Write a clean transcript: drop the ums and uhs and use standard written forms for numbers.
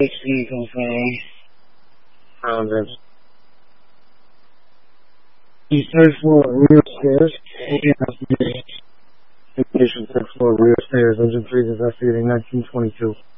HD confirm. Found it. He's third floor, rear stairs. Patient third floor, rear stairs. Engine 3 is investigating 1922.